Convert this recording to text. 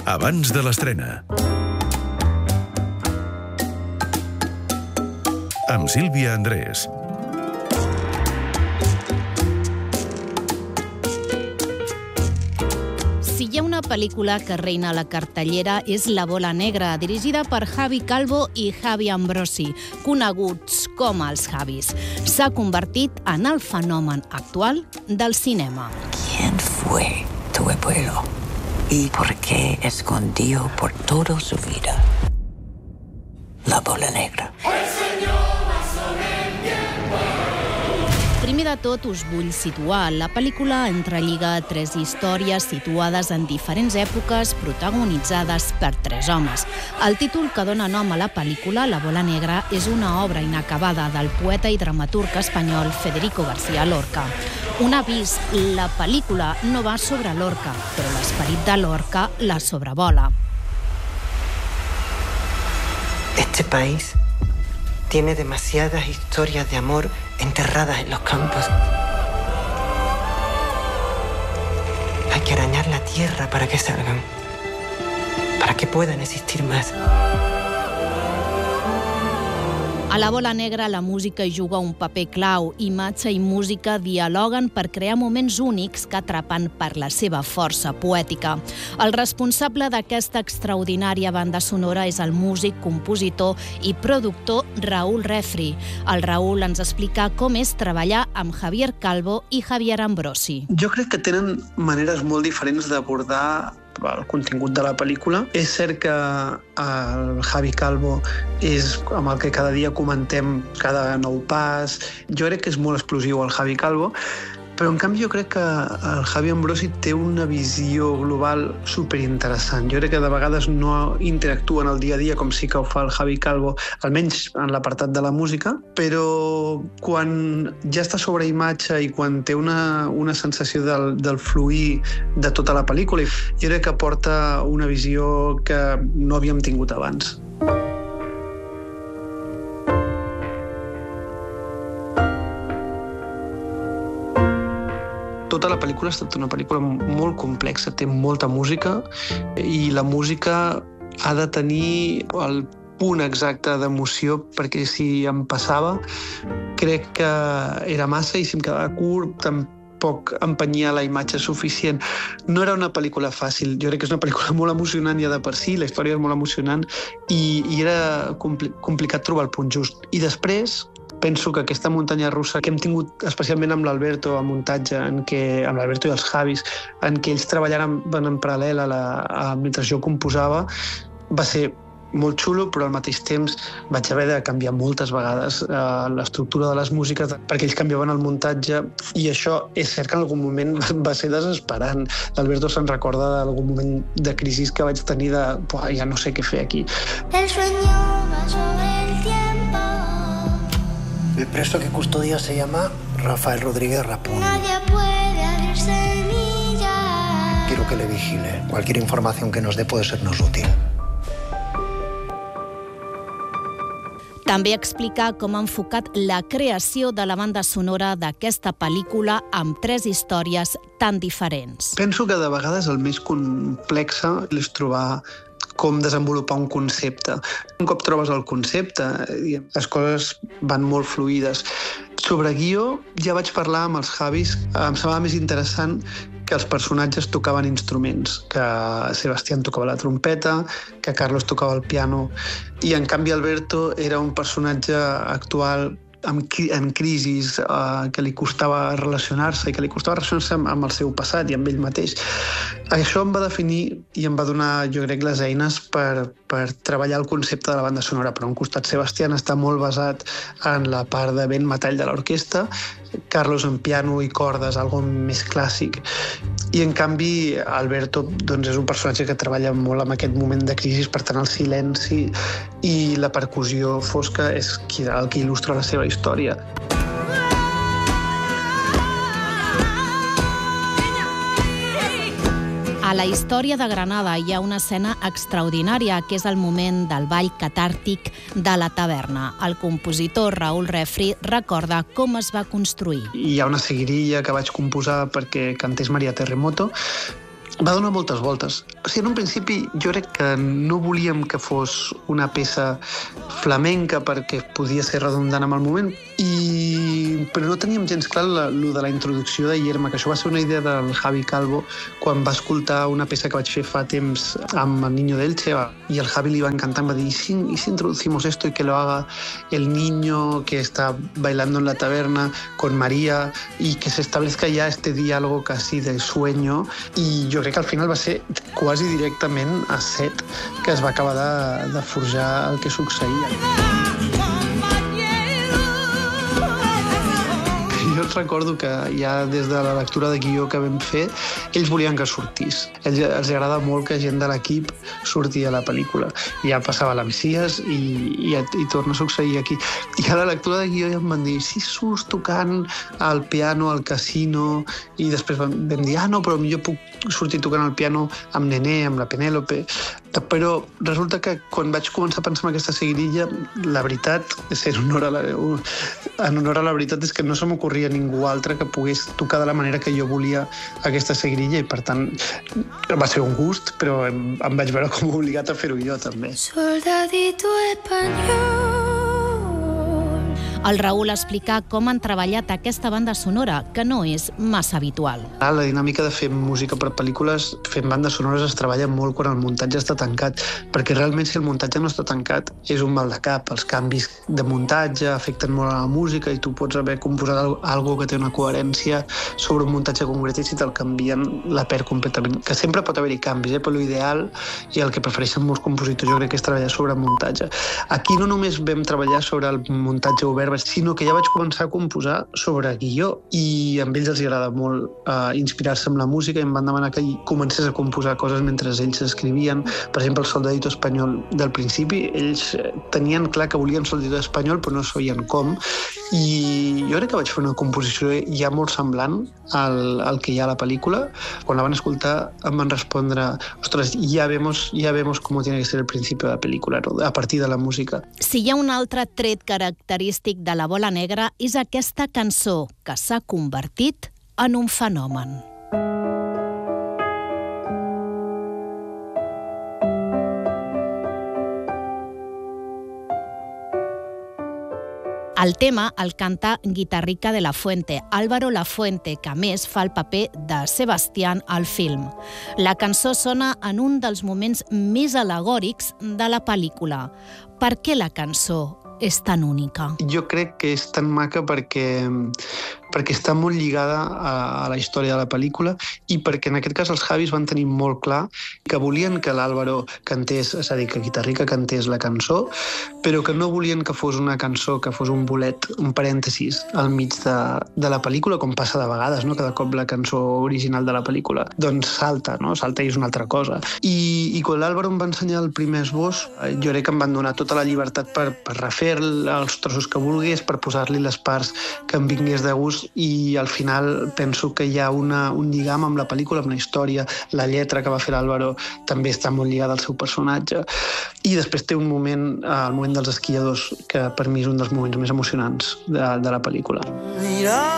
abans de l'estrena. Amb Sílvia Andrés. Si hi ha una pel·lícula que reina a la cartellera és La bola negra, dirigida per Javi Calvo i Javi Ambrosi, coneguts com els Javis. S'ha convertit en el fenomen actual del cinema. ¿Quién fue tu abuelo? ¿Y por qué escondió por toda su vida la bola negra? Primer de tot, us vull situar. La pel·lícula entrelliga 3 històries situades en diferents èpoques, protagonitzades per 3 homes. El títol que dona nom a la pel·lícula, La bola negra, és una obra inacabada del poeta i dramaturg espanyol Federico García Lorca. Un avís, la pel·lícula no va sobre Lorca, però l'esperit de Lorca la sobrevola. Este país tiene demasiadas historias de amor enterradas en los campos. Hay que arañar la tierra para que salgan, para que puedan existir más. A La bola negra la música hi juga un paper clau. Imatge i música dialoguen per crear moments únics que atrapen per la seva força poètica. El responsable d'aquesta extraordinària banda sonora és el músic, compositor i productor Raúl Refri. El Raúl ens explica com és treballar amb Javier Calvo i Javier Ambrosi. Jo crec que tenen maneres molt diferents d'abordar el contingut de la pel·lícula. És cert que el Javi Calvo és amb el que cada dia comentem cada nou pas. Jo crec que és molt explosiu el Javi Calvo, però en canvi jo crec que el Javi Ambrosi té una visió global superinteressant. Jo crec que de vegades no interactua en el dia a dia com sí que ho fa el Javi Calvo, almenys en l'apartat de la música, però quan ja està sobre imatge i quan té una sensació del fluir de tota la pel·lícula, jo crec que aporta una visió que no havíem tingut abans. Tota la pel·lícula ha estat una pel·lícula molt complexa, té molta música i la música ha de tenir el punt exacte d'emoció, perquè si em passava crec que era massa i si em quedava curt tampoc empenyia la imatge suficient. No era una pel·lícula fàcil, jo crec que és una pel·lícula molt emocionant ja de per si, la història és molt emocionant i era complicat trobar el punt just. I després penso que aquesta muntanya russa que hem tingut especialment amb l'Alberto, al muntatge, amb l'Alberto i els Javis, en què ells treballaren en paral·lel mentre jo composava, va ser molt xulo, però al mateix temps vaig haver de canviar moltes vegades l'estructura de les músiques perquè ells canviaven el muntatge i això és cert que en algun moment va ser desesperant. L'Alberto se'n recorda d'algun moment de crisi que vaig tenir de ja no sé què fer aquí. El sueño va sobre el tiempo. El preso que custodia se llama Rafael Rodríguez Rapón. Nadie puede abrir semillas. Quiero que le vigile. Cualquier información que nos dé puede sernos útil. També explica com ha enfocat la creació de la banda sonora d'aquesta pel·lícula amb 3 històries tan diferents. Penso que de vegades el més complex és trobar com desenvolupar un concepte. Un cop trobes el concepte, les coses van molt fluïdes. Sobre guió ja vaig parlar amb els Javis. Em semblava més interessant que els personatges tocaven instruments, que Sebastián tocava la trompeta, que Carlos tocava el piano, i en canvi Alberto era un personatge actual en crisis, que li costava relacionar-se i que li costava relacionar-se amb el seu passat i amb ell mateix. Això em va definir i em va donar, jo crec, les eines per treballar el concepte de la banda sonora. Per un costat, Sebastián està molt basat en la part de vent metall de l'orquestra, Carlos en piano i cordes, algo més clàssic, i en canvi Alberto és un personatge que treballa molt en aquest moment de crisi, per tant el silenci i la percussió fosca és el que il·lustra la seva història. A la història de Granada hi ha una escena extraordinària, que és el moment del ball catàrtic de la taverna. El compositor Raúl Refri recorda com es va construir. Hi ha una seguirilla que vaig composar perquè cantés Maria Terremoto. Va donar moltes voltes. O sigui, en un principi jo crec que no volíem que fos una peça flamenca perquè podia ser redundant amb el moment, però no teníem gens clar lo de la introducció de Yerma, que això va ser una idea del Javi Calvo quan va escoltar una peça que vaig fer fa temps amb el Niño d'Elche, i el Javi li va encantar, em va dir, ¿y si introducimos esto y que lo haga el niño que está bailando en la taberna con María y que se establezca ya este diálogo casi de sueño? I jo crec que al final va ser quasi directament a set que es va acabar de forjar el que succeïa. Jo recordo que ja des de la lectura de guió que vam fer, ells volien que sortís. Els agrada molt que gent de l'equip surti a la pel·lícula. Ja passava la Messias i torna a succeir aquí. I a la lectura de guió ja em van dir, si surts tocant al piano al casino, i després vam dir, no, però millor puc sortir tocant al piano amb Nené, amb la Penèlope. Però resulta que quan vaig començar a pensar en aquesta seguidilla, la veritat, en honor a la veritat, és que no se m'ocorria ningú altre que pogués tocar de la manera que jo volia aquesta seguidilla, i per tant va ser un gust, però em vaig veure com obligat a fer-ho jo també. Soldadito español. El Raül explica com han treballat aquesta banda sonora, que no és massa habitual. La dinàmica de fer música per pel·lícules, fent bandes sonores, es treballa molt quan el muntatge està tancat, perquè realment si el muntatge no està tancat és un mal de cap. Els canvis de muntatge afecten molt a la música i tu pots haver composat alguna que té una coherència sobre un muntatge concret, i si te'l canvien la perd completament. Que sempre pot haver-hi canvis, però l'ideal i el que prefereixen molts compositors jo crec que és treballar sobre muntatge. Aquí no només vam treballar sobre el muntatge obert, sinó que ja vaig començar a composar sobre guió, i a ells els agrada molt inspirar-se amb la música, i em van demanar que comencés a composar coses mentre ells escrivien. Per exemple, el Soldadito Espanyol del principi, ells tenien clar que volien Soldadito Espanyol però no sabien com, i jo crec que vaig fer una composició ja molt semblant al que hi ha a la pel·lícula. Quan la van escoltar em van respondre, ostres, ya vemos cómo tiene que ser el principio de la película, ¿no? A partir de la música. Si hi ha un altre tret característic de La Bola Negra és aquesta cançó que s'ha convertit en un fenomen. El tema el canta Guitarrica de la Fuente, Álvaro Lafuente, que a més fa el paper de Sebastián al film. La cançó sona en un dels moments més al·legòrics de la pel·lícula. Per què la cançó és tan única? Jo crec que és tan maca perquè està molt lligada a la història de la pel·lícula, i perquè en aquest cas els Javis van tenir molt clar que volien que l'Álvaro cantés, és a dir, que Guitarrica cantés la cançó, però que no volien que fos una cançó, que fos un bolet, un parèntesis al mig de la pel·lícula, com passa de vegades, no? Cada cop la cançó original de la pel·lícula doncs salta, no? Salta i és una altra cosa. I quan l'Álvaro em va ensenyar el primer esbós, jo crec que em van donar tota la llibertat per refer els trossos que volgués, per posar-li les parts que em vingués de gust, i al final penso que hi ha un lligam amb la pel·lícula, amb la història. La lletra que va fer l'Álvaro també està molt lligada al seu personatge, i després té un moment, el moment dels esquiadors, que per mi és un dels moments més emocionants de la pel·lícula.